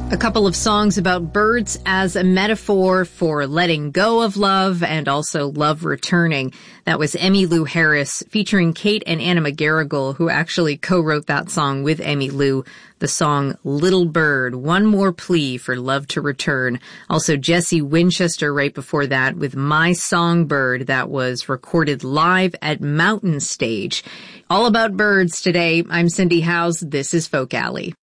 A couple of songs about birds as a metaphor for letting go of love and also love returning. That was Emmylou Harris featuring Kate and Anna McGarrigle, who actually co-wrote that song with Emmylou. The song Little Bird, One More Plea for Love to Return. Also Jesse Winchester right before that with My Songbird. That was recorded live at Mountain Stage. All about birds today. I'm Cindy Howes. This is Folk Alley.